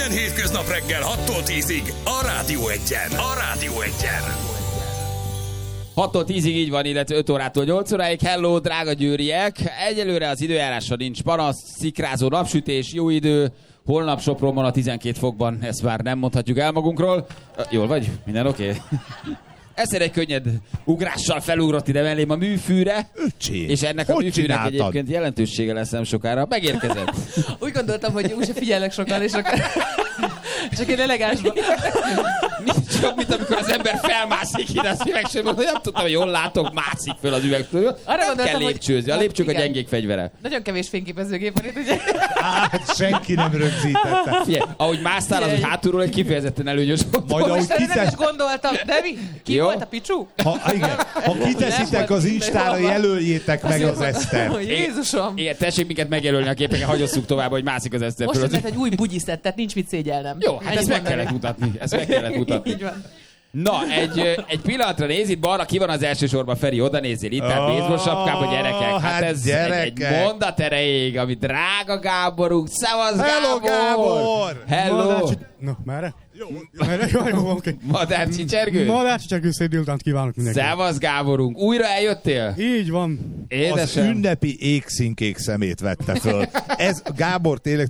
Minden hétköznap reggel 6-tól 10-ig a Rádió Egyen. 6-tól 10-ig így van, illetve 5 órától 8 óráig. Hello, drága győriek! Egyelőre az időjárásra nincs panasz, szikrázó napsütés, jó idő. Holnap Sopronban a 12 fokban, ezt már nem mondhatjuk el magunkról. Jól vagy? Minden oké? Egyszer egy könnyed ugrással felugrott ide mellém a műfűre. Öcsém, és ennek a műfűnek egyébként jelentősége lesz nem sokára. Megérkezett. Úgy gondoltam, hogy úgyse figyelnek sokan, és akkor... csak én elegánsban. Nincs jobb, mint amikor az ember felmászik ide a szüvegsőből, hogy nem tudtam, hogy jól látok, mászik föl az üvegtől. Nem kell lépcsőzni, a lépcsők a gyengék fegyvere. Nagyon kevés fényképezőgép van itt, ugye? Hát senki nem rögzítette. Figyelj, ahogy másztál, az hátulról egy kifejezetten előnyös volt. Majd ahogy nem is gondoltam, de mi? Ki Jó. volt a picsú? Ha kiteszitek az Instára, jelöljétek meg az Esztert. Jézusom! Igen, tessék minket megjelölni a képeken, hagyosszuk tovább, hogy mászik az Eszter. Most lett egy új bugyiszett, tehát nincs mit szégyelnem. Jó, hát ezt meg kellett mutatni. Így van. Na, egy pillanatra néz itt balra, ki van az első sorban, Feri, oda nézzél, itt a baseball sapkában, gyerekek. Hát ez egy mondat erejéig, ami drága Gáborunk. Szevasz, Hello, Gábor! Hello! No, merre? Jó, oké. Madár csicsergő? Madár csicsergő, szép délutánt kívánok mindenkinek. Szevasz, Gáborunk. Újra eljöttél? Így van. Édesem. Az ünnepi égszínkék szemét vette föl. Ez, Gábor, tényleg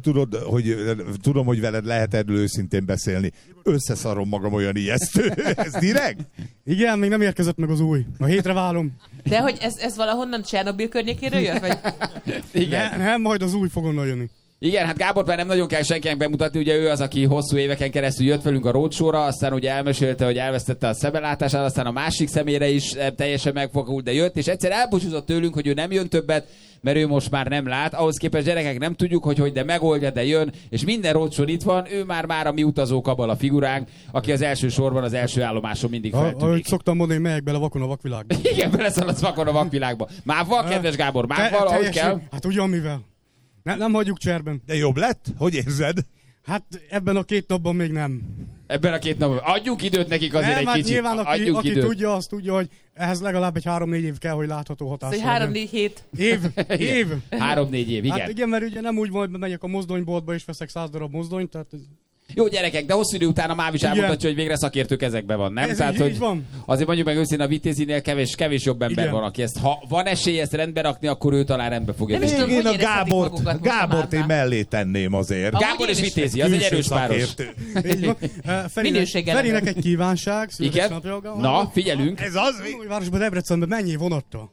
tudom, hogy veled lehet erről őszintén beszélni. Összeszarom magam, olyan ijesztő. Ez direkt? Igen, még nem érkezett meg az új. A hétre várom. De hogy ez valahonnan Csernobil környékéről jött? Vagy... Igen. Nem, majd az új fog onnan jönni. Igen, hát Gábor már nem nagyon kell senkinek bemutatni, ugye ő az, aki hosszú éveken keresztül jött velünk a roadshow-ra, aztán ugye elmesélte, hogy elvesztette a szemelátását, aztán a másik szemére is teljesen megfogult, de jött, és egyszer elbúcsúzott tőlünk, hogy ő nem jön többet, mert ő most már nem lát. Ahhoz képest gyerekek nem tudjuk, hogy de megoldja, de jön, és minden roadshow itt van, ő már a mi utazó kabala figuránk, aki az első sorban, az első állomáson mindig feltűnik. Ahogy szoktam mondani, megyek bele vakon a vakvilágba. Igen, beleszaladsz vakon a vakvilágba. Mával, kedves Gábor, mával, ahogy kell. Hát ugyan mivel. Nem hagyjuk cserben. De jobb lett? Hogy érzed? Hát ebben a 2 napban még nem. Ebben a 2 napban. Adjunk időt nekik azért nem, egy hát kicsit. nyilván aki időt. tudja, azt tudja, hogy ehhez legalább egy 3-4 év kell, hogy látható hatás. Szóval 3-4 hét. Év. 3-4 év, igen. Hát igen, mert ugye nem úgy volt, hogy megyek a mozdonyboltba és veszek 100 darab mozdonyt, tehát... Jó gyerekek, de hosszú idő után a MÁV is elmutatja, hogy végre szakértő kezekben van, nem? Ez Tehát, így hogy van. azért mondjuk meg őszintén a Vitézinél kevés jobb ember Igen. van, aki ezt, ha van esély ezt rendbe rakni, akkor ő talán rendbe fogja. Nem is tenni. tudom, Én hogy a érezhetik magukat most Gábort én már. mellé tenném azért. Gábor és Vitézi, az egy erős páros. Így van. Minőséggel Ferinek egy kívánság. Igen? Na, figyelünk. Ez az? Városban, Debrecenben mennyi vonattal?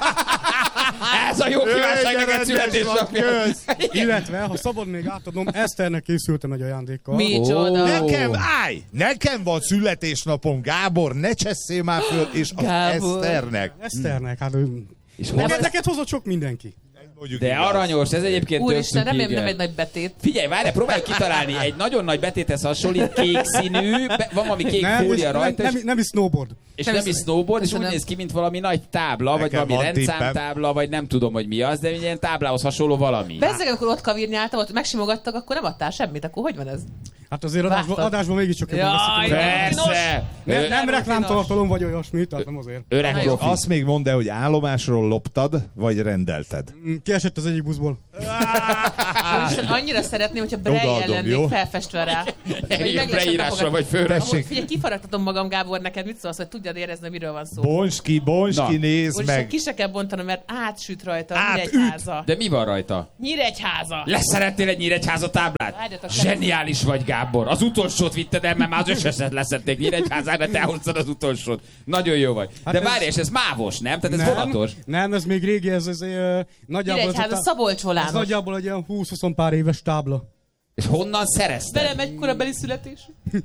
Ez a jó kívánság neked születésnapja. Illetve, ha szabad még átadnom, Eszternek készültem egy ajándékkal. Micsoda. Nekem van születésnapom, Gábor, ne csesszél már föl, és az Gábor. Eszternek. Eszternek, hát És neked hozott sok mindenki. de aranyos, ez egyébként Úristen, tök remélem cuki, nem egy igen. nagy betét. Figyelj, várj, próbálj kitalálni. Egy nagyon nagy betéthez hasonlít, kék színű, van valami kék fólia rajta, nem is snowboard. és nem is snowboard, és úgy nem. néz ki, mint valami nagy tábla, vagy Nekem valami van rendszámtábla, vagy nem tudom, hogy mi az, de ilyen táblához hasonló valami. Bezzeg, amikor ott kavírnyáltam, ott megsimogattak, akkor nem adtál semmit, akkor hogy van ez? Hát azért Vágtad. adásban mégiscsak jobban Jaj, leszek. Persze! Nem reklámtartalom vagy olyasmi, tehát nem azért. Öreg Na jó. profi. Azt még mondd el, hogy állomásról loptad, vagy rendelted. Kiesett az egyik buszból. Úristen, annyira szeretném, hogyha Braille Odaadom, lennék jó? felfestve rá. Igen, leírásra vagy főre. Ahogy, figyelj, kifaragtatom magam, Gábor, neked mit szólsz, hogy tudjad érezni, miről van szó. Bonski, Na. nézd Úristen, meg. ki se kell bontanom, mert átsüt rajta Átüt. Nyíregyháza. De mi van rajta? Nyíregyháza! Leszerettél egy Nyíregyháza táblát? Várjatok, Zseniális vagy, Gábor. Az utolsót vitted el, mert már az összeset leszették Nyíregyházán, de te hoztad az utolsót. Nagyon jó vagy. Hát De ez- várj, és ez mávos, nem? Tehát ez vonatos. Nem, ez még régi, ez nagyjából... Nyíregyháza, ez Szabolcs-Volános. nagyjából egy ilyen 20-20 pár éves tábla. És honnan szerezted? Velem egy korabeli születés.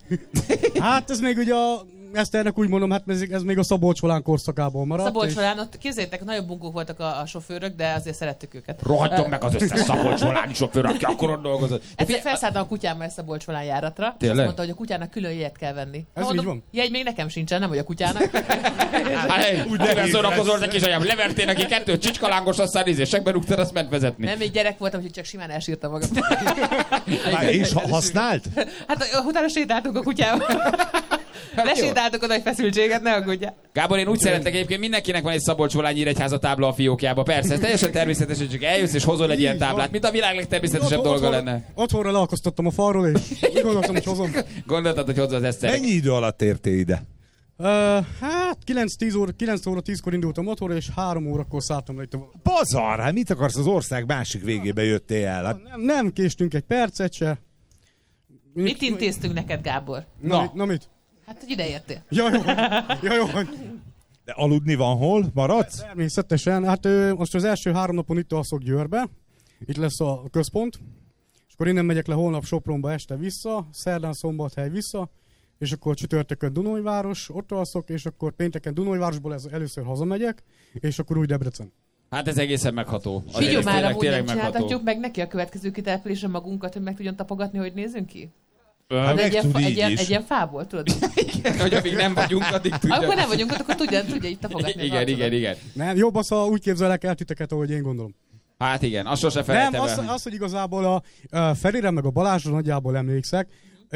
Hát ez még ugye Eszternek úgy mondom, hát ez még a Szabolcs-Volán korszakából maradt. Szabolcs-Volán, ott képzeljétek, nagyon bunkók voltak a sofőrök, de azért szerettük őket. Rohadjon meg az összes Szabolcs-Voláni sofőr, aki akkor ott dolgozott. De Egyszer felszálltam a kutyámmal egy Szabolcs-Volán járatra, és Tényleg? azt mondta, hogy a kutyának külön jegyet kell venni. Ez Mondom, így van. Jegy még nekem sincsen, nem vagy a kutyának. úgy nehéz szórakozol, de kisanyám, levertél neki 2 csicskalángos, aztán ízésekbe rúgtad, azt ment vezetni. Nem, még gyerek voltam, hogy csak simán elsírta magam. És használt? Hát utána sétáltunk a kutyával. Lesétáltok oda egy feszültséget, ne aggódjál. Gábor, én úgy szeretek egyébként, mindenkinek van egy Szabolcs-Volányi-Nyíregyháza tábla a fiókjába. Persze, ez teljesen természetes, hogy csak eljössz és hozol egy ilyen táblát, mint a világ legtermészetesebb dolga lenne. Otthonra leakasztottam a falról, és úgy gondoltam, hogy hozom. Gondoltad, hogy hozza az eszterek. Mennyi idő alatt értél ide? Hát 9 óra 10-kor indultam otthonra, és 3 órakor szálltam le itt a... Bazar, hát mit akarsz, az ország másik végébe jöttél el? Hát... Nem késtünk egy percet se. Mit intéztünk neked, Gábor? Na mit? Hát, hogy ide értél. Ja, jó. De aludni van hol? Maradsz? Természetesen. Hát most az első 3 napon itt alszok Győrbe. Itt lesz a központ. És akkor innen megyek le holnap Sopronba este vissza, szerdán Szombathely vissza, és akkor csütörtökön Dunajváros, ott alszok, és akkor pénteken Dunajvárosból először hazamegyek, és akkor új Debrecen. Hát ez egészen megható. Figyelj már, amúgy nem csináltatjuk meg neki a következő kitelepülésre magunkat, hogy meg tudjon tapogatni, hogy nézzünk ki? Hát Egy ilyen fából, tudod? Igen, hogy amíg nem vagyunk, addig tudja. Amikor nem vagyunk ott, akkor tudja így tapogatni. Igen. Nem, jobb az, ha úgy képzelek el titeket, ahogy én gondolom. Hát igen, azt sose Nem, felejtem el. az, hogy igazából a Ferire meg a Balázsra nagyjából emlékszek,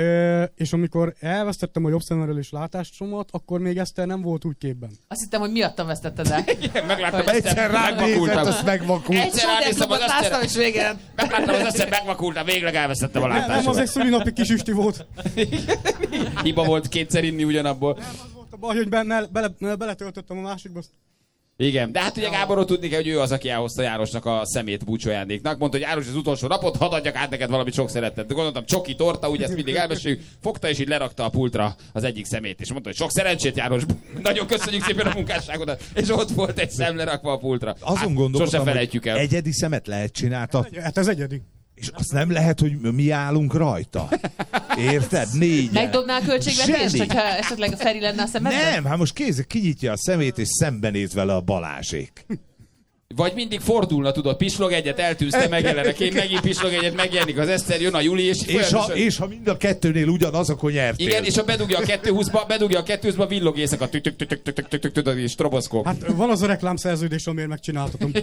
és amikor elvesztettem a jobb szemerőlés látásomat, akkor még Eszter nem volt úgy képben. Azt hittem, hogy miattam vesztetted el. Igen, megláttam, Egyszer rád nézett, azt megvakult. Egyszer ránéztem az láttam, és végén. Megláttam az össze, megvakultam, végleg elvesztettem a Nem, az látásomat. egy szülinapi kis üsti volt. Hiba volt kétszer inni ugyanabból. Nem, az volt a baj, hogy beletöltöttem a másikba. Igen, de hát ugye Gáborról tudni kell, hogy ő az, aki elhozta Jánosnak a szemét búcsójándéknak. Mondta, hogy János, az utolsó napot, hadd adjak át neked valamit sok szeretet. De gondoltam, csoki torta, ugye ezt mindig elmeséljük. Fogta és így lerakta a pultra az egyik szemét. És mondta, hogy sok szerencsét, János. Nagyon köszönjük szépen a munkásságodat. És ott volt egy szem lerakva a pultra. Azon gondoltam, sose felejtjük el. Egyedi szemet lehet csináltatni. Hát ez egyedi. És azt nem lehet, hogy mi állunk rajta. Érted? 4. Megdobnál költségvetést, hogyha esetleg Feri lenne a szemedben? Nem, hát most kézzel kinyitja a szemét, és szembenéz vele a Balázsék. Vagy mindig fordulna, tudod, pislog egyet, eltűzte, megjelenek, én megint pislog egyet, megjelenik az Eszter, jön a Juli, És ha mind a kettőnél ugyanaz, akkor nyertél. Igen, és ha bedugja a 220-ba, villog éjszaka, tudod, és stroboszkóp. Hát van az a reklámszerződés, amiért megcsináltatom.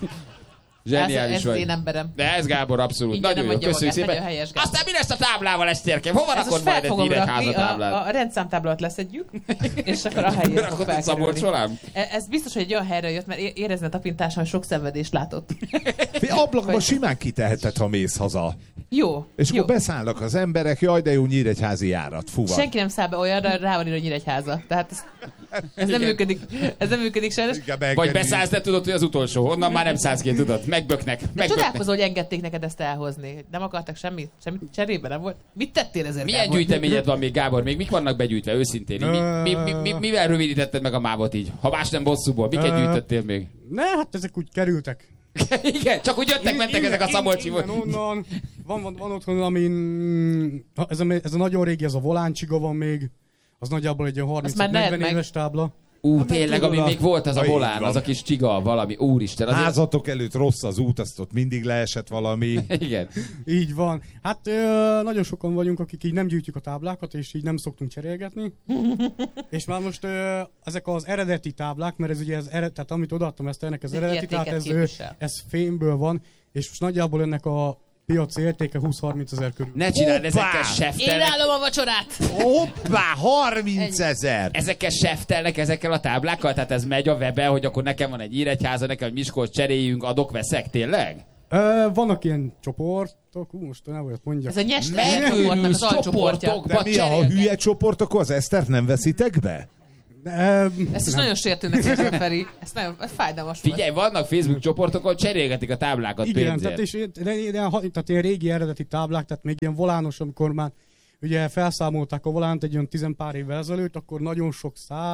Zseniális ez vagy. én emberem. De ez Gábor abszolút. Nagyon jó, köszönjük szépen. Aztán mi lesz a táblával, Eszterke? Hova rakod majd egy Nyíregyháza táblát? A rendszámtáblát leszedjük, és akkor a helyére fog felkerülni. Szabolcs-Volán? Ez biztos, hogy egy olyan helyre jött, mert érezni a tapintáson, hogy sok szenvedést látott. Ablakban simán kiteheted, ha mész haza. Jó. És jó. akkor beszállnak az emberek, jaj, de jó nyíregyházi járat, fuvar. Senki nem száll be olyanra, rá van írva Nyíregyháza. Tehát ez nem működik. Ez nem működik sajnos. Vagy beszállsz, de tudod, hogy az utolsó. Onnan már nem szállsz ki, tudod. Megböknek. De csodálkozol, hogy engedték neked ezt elhozni. Nem akartak semmit cserébe, nem volt. Mit tettél ezért? Milyen gyűjteményed van még, Gábor? Még mik vannak begyűjtve, őszintén? Mivel rövidítetted meg a mávot így? Ha más nem bosszúból, miket gyűjtöttél még? Ne, hát ezek úgy kerültek. Igen, csak úgy mentek ezek a Szabolcsi-ból. Onnan. Van otthon, amin... Ez a nagyon régi, ez a Voláncsiga van még. Az nagyjából egy ilyen 30-40 éves tábla. Tényleg, ami még volt az a volán, az a kis csiga, valami, úristen. Azért... Házatok előtt rossz az út, azt ott mindig leesett valami. Igen. Így van. Hát nagyon sokan vagyunk, akik így nem gyűjtjük a táblákat, és így nem szoktunk cserélgetni. És már most ezek az eredeti táblák, mert ez ugye tehát amit odaadtam ennek az eredeti, tehát ez fémből van, és most nagyjából ennek a piaci értéke 20-30 ezer körül. Ne csináld, ezekkel Én seftelnek. állom a vacsorát! Hoppá, 30 000! Ezekkel seftelnek ezekkel a táblákkal? Tehát ez megy a webben, hogy akkor nekem van egy Nyíregyháza, nekem egy Miskolc, cseréljünk, adok, veszek, tényleg? Vannak ilyen csoportok, most nem olyat mondjak. Ez a nyestek csoportnak az alcsoportja. De mi a hülye csoport, akkor az Esztert nem veszitek be? Ezt is nagyon sértőnek érzem, Feri. Ez fájdalmas volt. Figyelj, vannak Facebook csoportok, ahol cserélgetik a táblákat igen, pénzért. Tehát ilyen régi eredeti táblák, tehát még ilyen volános, amikor már ugye felszámolták a volánt egy olyan 10 pár évvel ezelőtt, akkor nagyon sok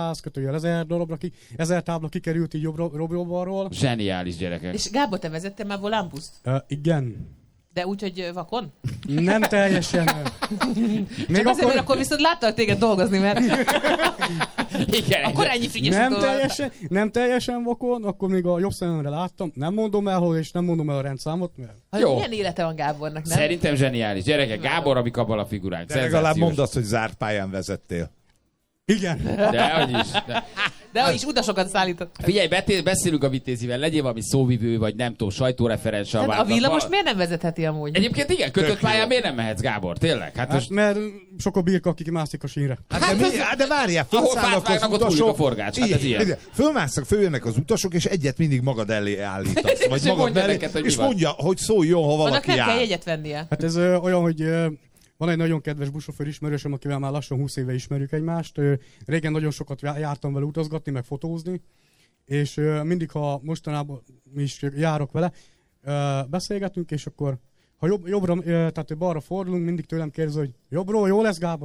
1000 tábla kikerült így jobbról-balról. Zseniális gyerekek. És Gábor, te vezettél már volánbuszt? Igen. De úgy, hogy vakon? Nem teljesen. Még azért, mert akkor viszont láttalak téged dolgozni, mert Igen, akkor ennyi frigyes nem teljesen vakon, akkor még a jobb szememre láttam. Nem mondom el hol, és nem mondom el a rendszámot, mert... Jó. Milyen élete van Gábornak, nem? Szerintem zseniális. Gyerekek, Gábor, amik abban a figuránk. De legalább mondd azt, hogy zárt pályán vezettél. Igen. Dehogy is. De. De is utasokat szállított. Figyelj, beszélünk a Vitézivel, legyél valami szóvivő, vagy nem tudom, sajtóreferens. A villamos miért nem vezetheti amúgy? Egyébként igen, kötött pályán miért nem mehetsz, Gábor? Tényleg? Hát mert sok a birka, akik mászik a sínre. De várjál, ahol felszállnak az utasok. a forgács, hát ez ilyen. Fölmásznak, följönnek az utasok, és egyet mindig magad elé állítasz. Vagy magad mellé, és mondja, hogy szóljon, ha valaki nem áll. kell jegyet vennie. Hát ez olyan, hogy van egy nagyon kedves buszsofőr ismerősöm, akivel már lassan 20 éve ismerjük egymást. Régen nagyon sokat jártam vele utazgatni, meg fotózni, és mindig, ha mostanában is járok vele, beszélgetünk, és akkor ha jobbra, tehát balra fordulunk, mindig tőlem kérdezi, hogy jobbról, jó lesz, Gábor?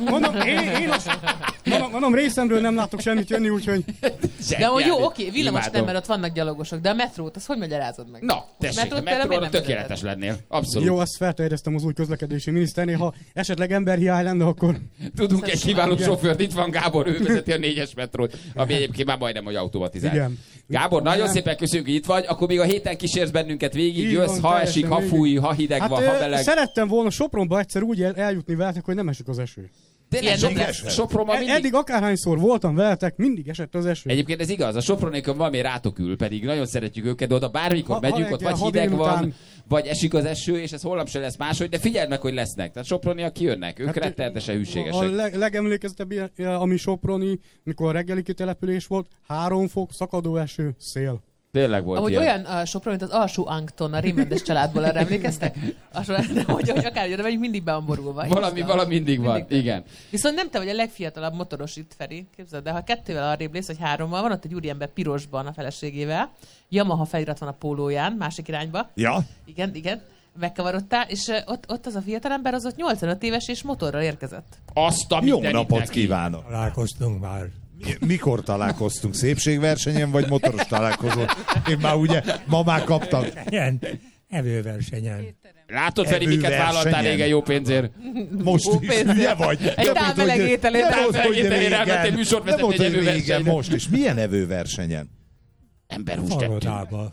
Mondom, részemről nem látok semmit jönni, úgyhogy... De hogy jó, oké, villamos nem, mert ott vannak gyalogosok, de a metrót, azt hogy magyarázod meg? Na, tessék, a metróra tökéletes lennél. Abszolút. Jó, azt felterjesztem az új közlekedési miniszternél, ha esetleg emberhiány lenne, akkor... Tudunk egy kiváló sofőrt, itt van Gábor, ő vezeti a 4-es metrót, ami egyébként már majdnem, hogy automatizált. Igen. Gábor, nagyon szépen köszönjük, hogy itt vagy, akkor még a héten kísérsz bennünket végig, jössz, ha esik, ha fúj, ha hideg van, ha meleg. Szerettem volna Sopronba egyszer úgy eljutni veletek, hogy nem esik az eső. Sopronban mindig... Eddig akárhányszor voltam veletek, mindig esett az eső. Egyébként ez igaz, a Sopronékon valami rátok ül, pedig nagyon szeretjük őket, de oda bármikor megyünk, ott vagy hideg van, vagy esik az eső, és ez holnap se lesz máshogy, de figyeld meg, hogy lesznek. Tehát Soproniak kijönnek, ők rettenetesen hűségesek. A legemlékezetebb, ami Soproni, mikor a reggeli kitelepülés volt, 3 fok, szakadó eső, szél. Tényleg volt ahogy ilyen. Olyan a Sopron, mint az alsó Angton, a Rémendes családból, erre emlékeztek? Hogy akárhogy megyünk, mindig be van borulva. Valami mindig van, igen. Viszont nem te vagy a legfiatalabb motoros itt, Feri, képzeld, de ha 2-vel arrébb lész, vagy 3-mal, van ott egy úriember pirosban a feleségével, Yamaha felirat van a pólóján, másik irányba. Ja? Igen. Megkavarodtál, és ott az a fiatalember az ott 85 éves és motorral érkezett. Azt a Jó napot kívánok! Találkoztunk már. Mikor találkoztunk? Szépségversenyen vagy motoros találkozón? Én már ugye ma már kaptam. Ilyen evőversenyen. Látod, Feri, miket vállaltál régen jó pénzért? Most is, hülye vagy? Egy távmeleg ételért. Elmentél műsorvezetni egy evőversenyen. Most is. Milyen evőversenyen? Emberhúst tettünk. Falodába.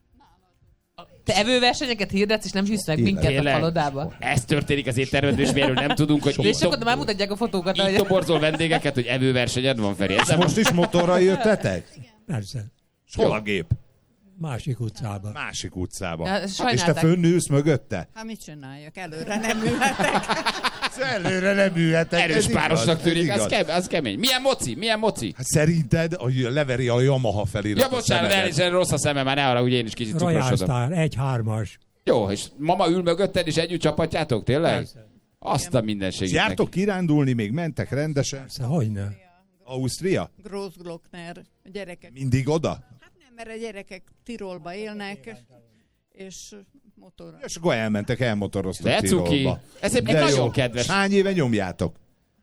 Te evőversenyeket hirdetsz, és nem zsűsz meg minket a falodába. Ez történik az étteremben, és miről nem tudunk, hogy és akkor már mutatják a fotókat. Így toborzol vendégeket, hogy evőversenyed van, Feri. Most is motorral jöttetek? Persze. Hol a gép? Másik utcában. Másik utcában. Ja, És te fönnülsz mögötte? Hát mit csináljak? Előre nem ülhetek. Előre nem ülhetek. Erős párosnak tűnik, az kemény. Milyen moci? Hát szerinted leveri a Yamaha feliratot? Ja, bocsánat, elnézést, rossz a szemem, már ne arra, hogy én is kicsit cukrosodom. Royal Star, 1-3-as. Jó, és mama ül mögötted, és együtt csapatjátok, tényleg? Persze. Azt a mindenségét neki. Jártok kirándulni, még mentek rendesen? Persze, hogyne. Ausztria? Grossglockner, a gyerekek. Mindig oda? Hát nem, mert a gyerekek Tirolba élnek, és motorra. És akkor elmotoroztak De cuki. Tirolba. Ez egy nagyon kedves. Hány éve nyomjátok?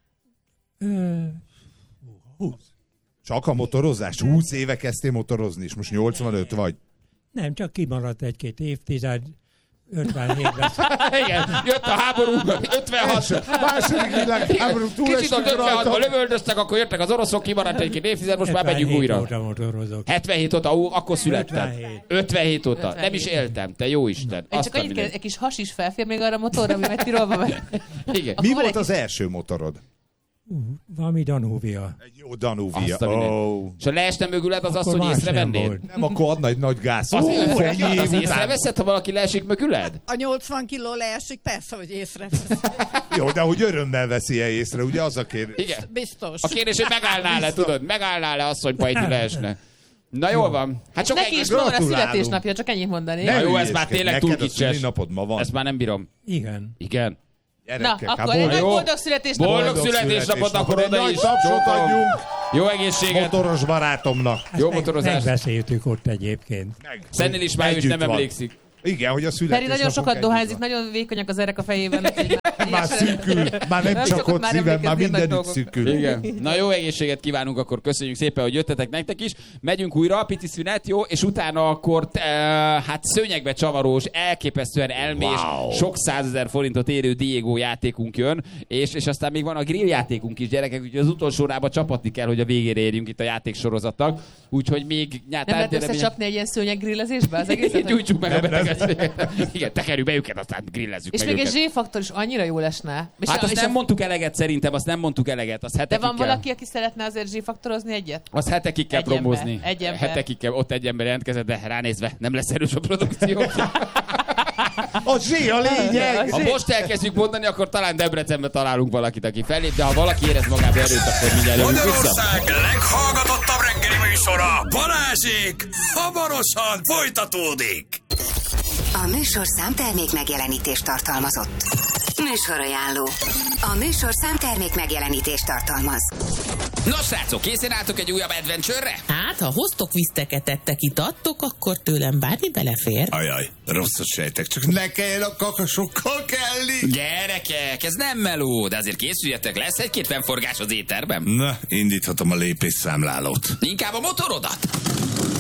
20. Csak a motorozást? 20 éve kezdtél motorozni, és most 85 vagy? Nem, csak kimaradt 1-2 évtized. 57-ben. Igen, jött a háború, 56. Második világháború Kicsit ott 56-ban lövöldöztek, akkor jöttek az oroszok, kimaradt egy-két évtized, most már megyünk újra. 77 óta, akkor születtem. 57 óta. Nem is éltem, te jó Isten. Én csak annyit egy kis has is felfér még arra a motorra, ami megy Tirolba meg. Igen. Mi volt az első motorod? Valami Danuvia. Egy jó Danuvia. És ha leestem mögüled, az azt, hogy észrevennéd? Nem, akkor adna egy nagy gáz. Az észreveszed, ha valaki leesik mögüled? A 80 kiló leesik, persze, hogy észrevesz. Jó, de hogy örömmel veszi-e észre, ugye az a kérdés? Igen. Biztos. A kérdés, hogy megállnál-e, tudod? Megállnál-e asszony, ha egy leesne? Na jól van. Hát csak neki is ma van a születésnapja, csak ennyit mondani. Na jó, ez már tényleg túl kicses. Ezt már nem bírom. Igen. Gyerekek, na, akkor egy boldog születésnapot. Boldog születésnapot, akkor oda is. Jó egészséget. Motoros barátomnak. Jó motorozást. Megbeszéltük ott egyébként. Szennél is már is nem emlékszik. Igen, hogy a Feri születésnapon nagyon sokat dohányzik, nagyon vékonyak az erek a fejében. Már szűkül, már nem csak ott szívem, már mindenütt szűkül. Igen. Na jó egészséget kívánunk, akkor köszönjük szépen, hogy jöttetek nektek is. Megyünk újra, pici szünet, jó? És utána akkor hát szőnyegbe csavarós, elképesztően elmés, sok 100 000 forintot érő Diego játékunk jön, és aztán még van a grill játékunk is, gyerekek, úgyhogy az utolsó órába csapatni kell, hogy a végére érjünk itt a játéksorozatnak. Úgyhogy még nem lehet összecsapni egy ilyen szőnyeggrillezésbe az egészet? Gyújtsuk meg a beteget. Igen, tekerjük be őket, aztán grillezzük és meg még őket. egy Z-faktor is annyira jó jól esne. Hát azt nem mondtuk eleget szerintem, azt nem mondtuk eleget. Az de hetekig van kell. valaki, aki szeretne azért zsífaktorozni egyet? Az hetekig kell Egy ember. promózni. Egy ember. Hetekig kell, ott egy ember jelentkezett, de ránézve nem lesz erős a produkció. A zsé a lényeg! Ha most elkezdjük mondani, akkor talán Debrecenben találunk valakit, aki fellép, de ha valaki érez magába erőt, akkor mindjárt jövünk vissza. Magyarország leghallgatottabb reggeli műsora, Balázsék, hamarosan folytatódik. A műsor számtermék megjelenítést tartalmazott. Műsorajánló. A műsor számtermék megjelenítést tartalmaz. Na srácok, készen álltok egy újabb adventure-re? Hát, ha hoztok viszteket, ettek, itattok, akkor tőlem bármi belefér. Ajaj, rosszat sejtek, csak ne kelljen a kakasokkal kelni. Gyerekek, ez nem meló, de azért készüljetek, lesz egy-két fennforgás az éterben. Na, indíthatom a lépésszámlálót. Inkább a motorodat.